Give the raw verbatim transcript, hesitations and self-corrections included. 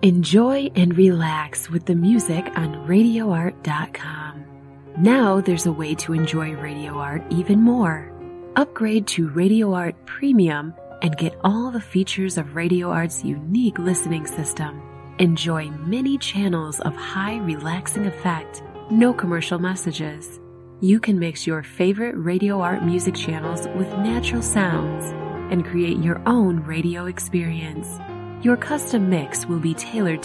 Enjoy and relax with the music on radio art dot com. Now there's a way to enjoy Radio Art even more. Upgrade to Radio Art Premium and get all the features of Radio Art's unique listening system. Enjoy many channels of high relaxing effect, no commercial messages. You can mix your favorite Radio Art music channels with natural sounds and create your own radio experience. Your custom mix will be tailored